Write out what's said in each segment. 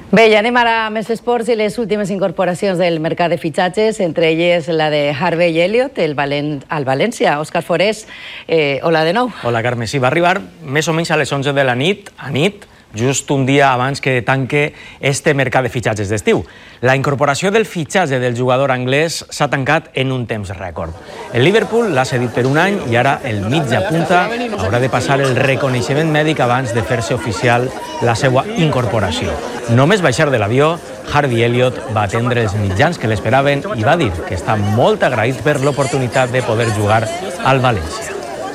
Bé, ja anem ara a més esports i les últimes incorporacions del mercat de fitxatges, entre elles la de Harvey Elliott, el València. Òscar Forés, hola de nou. Hola, Carme. Sí, va arribar més o menys a les 11 de la nit, just un dia abans que tanque este mercat de fitxatges d'estiu. La incorporació del fitxatge del jugador anglès s'ha tancat en un temps rècord. El Liverpool l'ha cedit per un any i ara el mitja punta haurà de passar el reconeixement mèdic abans de fer-se oficial la seva incorporació. Només baixar de l'avió, Harvey Elliott va atendre els mitjans que l'esperaven i va dir que està molt agraït per l'oportunitat de poder jugar al València.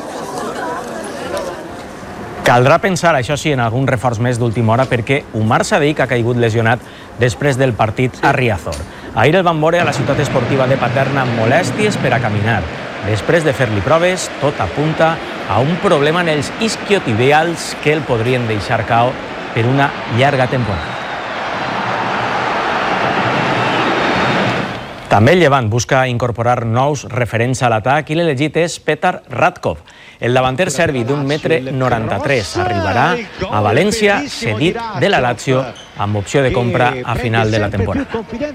Caldrà pensar, això sí, en algun reforç més d'última hora perquè Umar Sadiq ha caigut lesionat després del partit a Riazor. Ahir el van veure a la ciutat esportiva de Paterna amb molèsties per a caminar. Després de fer-li proves, tot apunta a un problema en els isquiotibials que el podrien deixar cao per una llarga temporada. També el Llevant busca incorporar nous referents a l'atac i l'elegit és Petar Ratkov. El davanter serbi d'un 1,93 m arribarà a València cedit de la Lazio amb opció de compra a final de la temporada.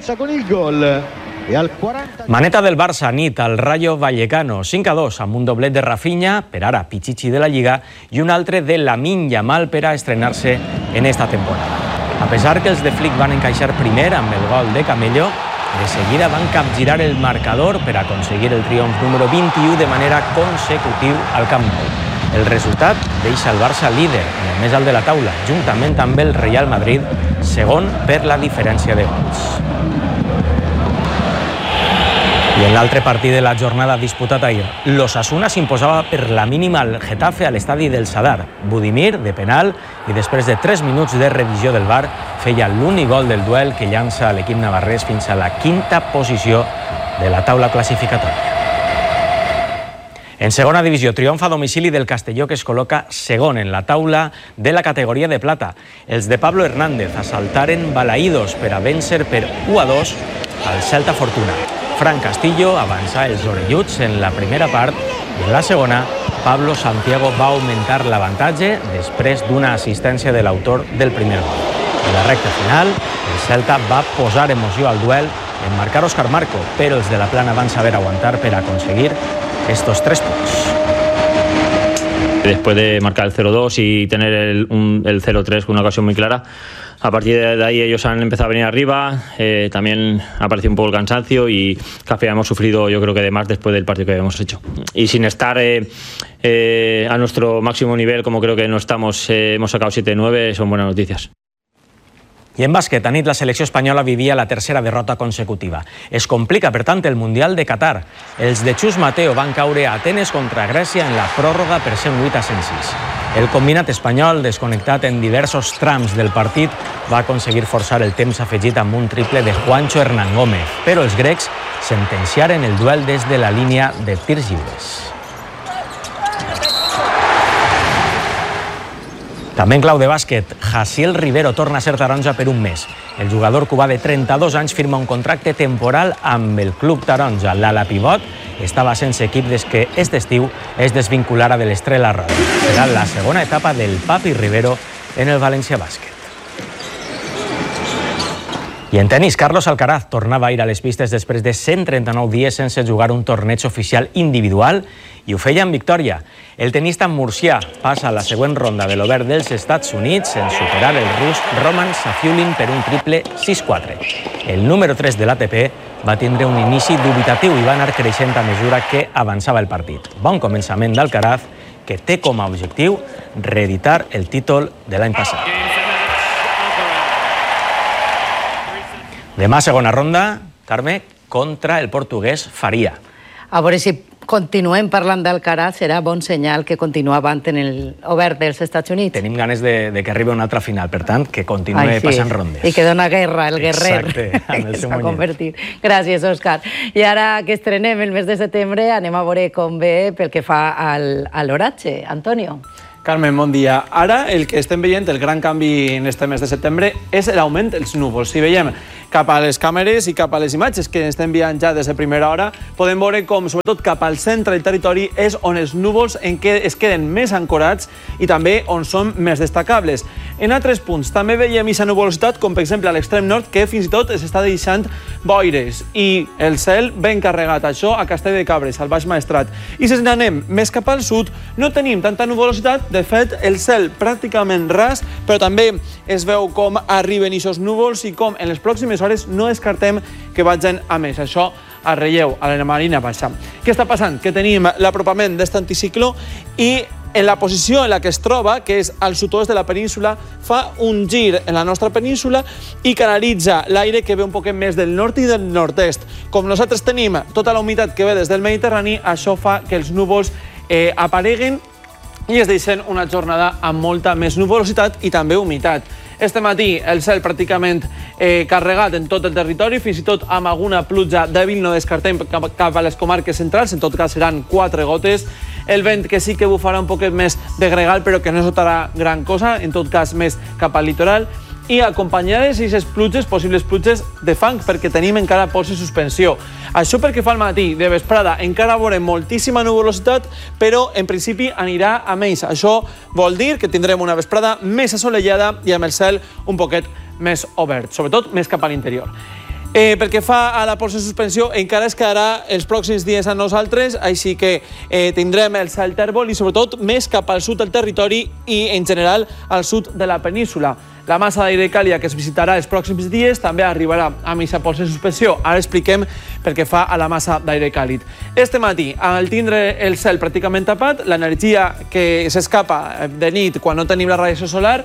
Maneta del Barça nit al Rayo Vallecano, 5-2 amb un doblet de Rafinha, per ara Pichichi de la Lliga, i un altre de Lamine Yamal per a estrenar-se en esta temporada. A pesar que els de Flick van encaixar primer amb el gol de Camello, de seguida van capgirar el marcador per aconseguir el triomf número 21 de manera consecutiva al Camp Nou. El resultat deixa el Barça líder en el més alt de la taula, juntament amb el Real Madrid, segon per la diferència de gols. I en l'altre partit de la jornada disputat ahir, l'Osasuna s'imposava per la mínima al Getafe a l'estadi del Sadar. Budimir, de penal, i després de 3 minuts de revisió del VAR, feia l'únic gol del duel que llança l'equip navarrès fins a la 5a posició de la taula classificatòria. En segona divisió, triomf a domicili del Castelló, que es col·loca segon en la taula de la categoria de plata. Els de Pablo Hernández assaltaren Balaïdos per a vèncer per 1-2 al Celta Fortuna. Fran Castillo avança els orelluts en la primera part i en la segona, Pablo Santiago va augmentar l'avantatge després d'una assistència de l'autor del primer gol. En la recta final, el Celta va posar emoció al duel en marcar Óscar Marco, però els de la Plana van saber aguantar per aconseguir estos 3 punts. Después de marcar el 0-2 y tener el 0-3 con una ocasión muy clara, a partir de ahí ellos han empezado a venir arriba, también ha aparecido un poco el cansancio y que al final hemos sufrido, yo creo que de más después del partido que habíamos hecho. Y sin estar a nuestro máximo nivel, como creo que no estamos, hemos sacado 7-9, son buenas noticias. I en bàsquet, a nit la selecció espanyola vivia la tercera derrota consecutiva. Es complica, per tant, el Mundial de Qatar. Els de Chus Mateo van caure a Atenes contra Grècia en la pròrroga per 108-106. El combinat espanyol, desconnectat en diversos trams del partit, va aconseguir forçar el temps afegit amb un triple de Juancho Hernán Gómez, però els grecs sentenciaren el duel des de la línia de tirs lliures. També en clau de bàsquet, Jaciel Rivero torna a ser taronja per un mes. El jugador cubà de 32 anys firma un contracte temporal amb el club taronja. L'ala pivot estava sense equip des que aquest estiu es desvinculara de l'Estrella Roja. Serà la segona etapa del Papi Rivero en el València Bàsquet. I en tenis, Carlos Alcaraz tornava a ir a les pistes després de 139 dies sense jugar un torneig oficial individual i ho feia amb victòria. El tenista murcià passa a la següent ronda de l'Obert dels Estats Units en superar el rus Roman Safiulin per un triple 6-4. El número 3 de l'ATP va tindre un inici dubitatiu i va anar creixent a mesura que avançava el partit. Bon començament d'Alcaraz, que té com a objectiu reeditar el títol de l'any passat. Demà, segona ronda, Carme, contra el portuguès Faria. A veure si continuem parlant d'Alcaraz, serà bon senyal que continua avant en el Obert dels Estats Units. Tenim ganes de que arribi una altra final, per tant, que continuï passant rondes. I que dona guerra, el guerrer. Exacte, amb el seu convertit. Gràcies, Òscar. I ara que estrenem el mes de setembre, anem a veure com ve pel que fa a l'oratge. Antonio. Carmen, bon dia. Ara el que estem veient, el gran canvi en este mes de setembre, és l'augment dels núvols. Si veiem cap a les càmeres i cap a les imatges que estem enviant ja des de primera hora, podem veure com, sobretot cap al centre del territori, és on els núvols es queden més ancorats i també on són més destacables. En altres punts també veiem aquesta nuvolositat, com per exemple a l'extrem nord, que fins i tot s'està deixant boires i el cel ben carregat. Això a Castell de Cabres, al Baix Maestrat. I si anem més cap al sud, no tenim tanta nuvolositat. De fet, el cel pràcticament ras, però també es veu com arriben aquests núvols i com en les pròximes hores no descartem que vagin a més. Això a relleu, a la Marina Baixa. Què està passant? Que tenim l'apropament d'aquest anticicló i en la posició en la que es troba, que és al sud-oest de la península, fa un gir en la nostra península i canalitza l'aire que ve un poquet més del nord i del nord-est. Com nosaltres tenim tota la humitat que ve des del Mediterrani, això fa que els núvols apareguin i es deixen una jornada amb molta més nuvolositat i també humitat. Este matí el cel pràcticament carregat en tot el territori, fins i tot amb alguna pluja dèbil, no descartem cap a les comarques centrals, en tot cas seran 4 gotes. El vent que sí que bufarà un poquet més de gregal, però que no notarà gran cosa, en tot cas més cap al litoral, i acompanyades aquestes pluges, possibles pluges de fang, perquè tenim encara pols en suspensió. Això perquè fa al matí, de vesprada, encara veurem moltíssima nuvolositat, però en principi anirà a menys. Això vol dir que tindrem una vesprada més assolellada i amb el cel un poquet més obert, sobretot més cap a l'interior. Perquè fa a la pols en suspensió, encara es quedarà els pròxims dies a nosaltres, així que tindrem el cel tèrbol i sobretot més cap al sud del territori i en general al sud de la península. La massa d'aire càlida que es visitarà els pròxims dies també arribarà a aquesta pols en suspensió. Ara expliquem pel que fa a la massa d'aire càlid. Este matí, al tindre el cel pràcticament tapat, l'energia que s'escapa de nit quan no tenim la radiació solar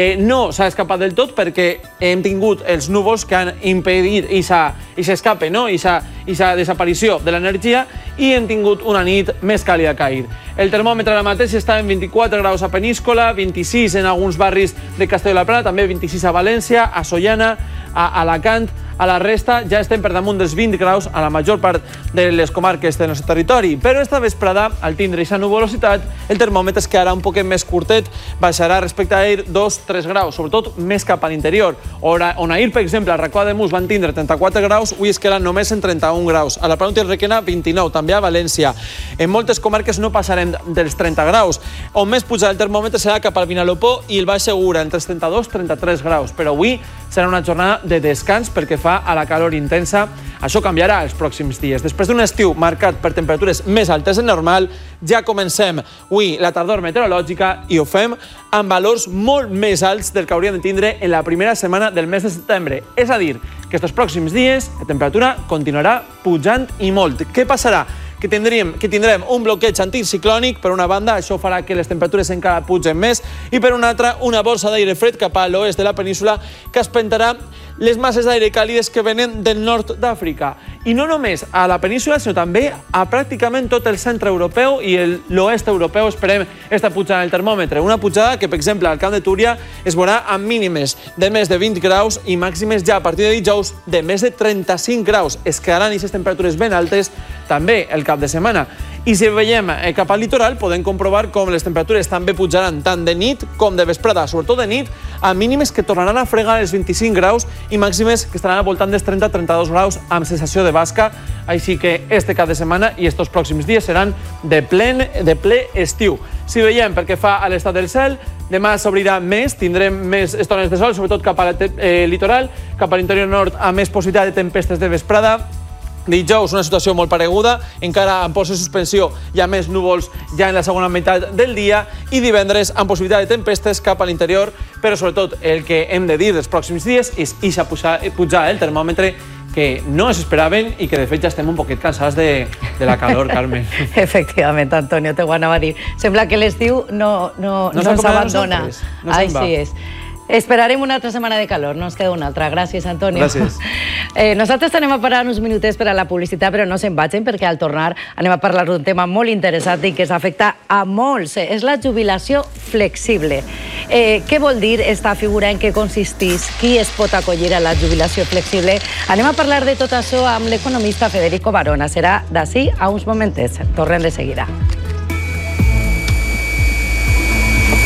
no s'ha escapat del tot perquè hem tingut els núvols que han impedit aquest escape, aquesta desaparició de l'energia i hem tingut una nit més càlida que ahir. El termòmetre ara mateix està en 24 graus a Peníscola, 26 en alguns barris de Castelló de la Plana, també 26 a València, a Sollana, a Alacant. A la resta ja estem per damunt dels 20 graus a la major part de les comarques del nostre territori. Però esta vesprada, al tindre aquesta nuvolositat, el termòmetre es quedarà un poquet més curtet, baixarà respecte a ahir 2-3 graus, sobretot més cap a l'interior. On ahir, per exemple, al Racó de Mus van tindre 34 graus, avui es quedaran només en 31 graus. A la Plana i Requena, 29, també a València. En moltes comarques no passarem dels 30 graus. On més pujarà el termòmetre serà cap al Vinalopó i el Baix Segura, entre els 32 i 33 graus. Però avui serà una jornada de descans perquè fa a la calor intensa. Això canviarà els pròxims dies. Després d'un estiu marcat per temperatures més altes del normal, ja comencem avui la tardor meteorològica i ho fem amb valors molt més alts del que hauríem de tindre en la primera setmana del mes de setembre. És a dir, que aquests pròxims dies la temperatura continuarà pujant i molt. Què passarà? Que tindrem un bloqueig anticiclònic, per una banda, això farà que les temperatures encara pugen més, i per una altra, una borsa d'aire fred cap a l'oest de la península que espentarà les masses d'aire càlides que venen del nord d'Àfrica. I no només a la península, sinó també a pràcticament tot el centre europeu i l'oest europeu esperem esta pujada del termòmetre. Una pujada que, per exemple, al Camp de Túria es veurà amb mínimes de més de 20 graus i màximes ja a partir de dijous de més de 35 graus. Es quedaran aquestes temperatures ben altes també el cap de setmana. I si veiem cap al litoral, podem comprovar com les temperatures també pujaran tant de nit com de vesprada, sobretot de nit, a mínimes que tornaran a fregar els 25 graus i màximes que estaran al voltant dels 30-32 graus amb sensació de basca. Així que este cap de setmana i estos pròxims dies seran de ple estiu. Si veiem pel que fa a l'estat del cel, demà s'obrirà més, tindrem més estones de sol, sobretot cap al litoral, cap a l'interior nord, amb més possibilitat de tempestes de vesprada. Dijous, una situació molt pareguda, encara amb pols en suspensió i amb més núvols ja en la segona meitat del dia, i divendres amb possibilitat de tempestes cap a l'interior, però sobretot el que hem de dir dels pròxims dies és pujar el termòmetre que no s'esperaven i que de fet ja estem un poquet cansats de la calor, Carmen. Efectivament, Antonio, t'ho anava a dir. Sembla que l'estiu no ens abandona. Així és. Esperarem una altra setmana de calor, no ens queda una altra. Gràcies, Antonio. Gràcies. Nosaltres anem a parar uns minutets per a la publicitat, però no se'n vagin, perquè al tornar anem a parlar d'un tema molt interessant i que s'afecta a molts. És la jubilació flexible. Què vol dir esta figura, en què consisteix, qui es pot acollir a la jubilació flexible? Anem a parlar de tot això amb l'economista Federico Barona. Serà d'ací a uns momentets. Tornem de seguida.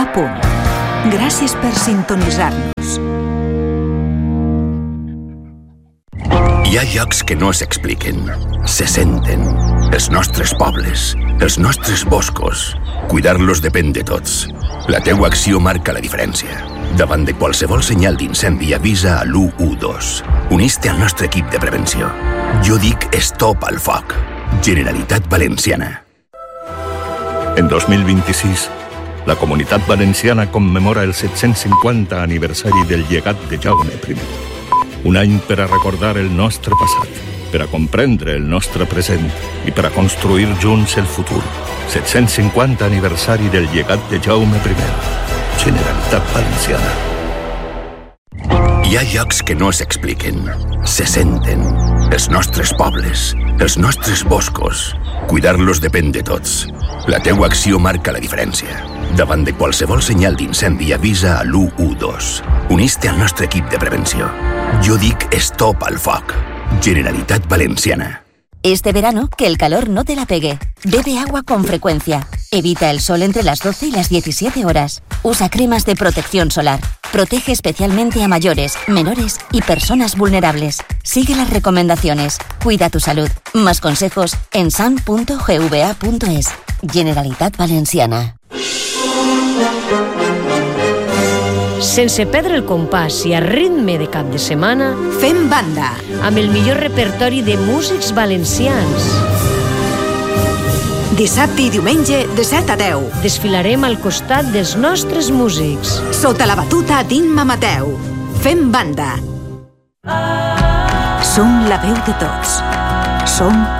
a punt. Gràcies per sintonitzar-nos. Hi ha llocs que no s'expliquen, se senten. Els nostres pobles, els nostres boscos. Cuidar-los depèn de tots. La teua acció marca la diferència. Davant de qualsevol senyal d'incendi avisa a l'112. Unís-te al nostre equip de prevenció. Jo dic stop al foc. Generalitat Valenciana. En 2026, la Comunitat Valenciana commemora el 750 aniversari del llegat de Jaume I. Un any per a recordar el nostre passat, per a comprendre el nostre present i per a construir junts el futur. 750 aniversari del llegat de Jaume I. Generalitat Valenciana. Hi ha llocs que no s'expliquen, se senten. Els nostres pobles, els nostres boscos. Cuidar-los depèn de tots. La teua acció marca la diferència. Davant de qualsevol senyal d'incendi avisa a l'112. Unís-te al nostre equip de prevenció. Jo dic stop al foc. Generalitat Valenciana. Este verano, que el calor no te la pegue. Bebe agua con frecuencia. Evita el sol entre las 12 y las 17 horas. Usa cremas de protección solar. Protege especialmente a mayores, menores y personas vulnerables. Sigue las recomendaciones. Cuida tu salud. Más consejos en san.gva.es. Generalitat Valenciana. Sense perdre el compàs i a ritme de cap de setmana, Fem banda. amb el millor repertori de músics valencians. Dissabte i diumenge de 7 a 10. Desfilarem al costat dels nostres músics. Sota la batuta d'Imma Mateu. Fem banda. Som la veu de tots. Som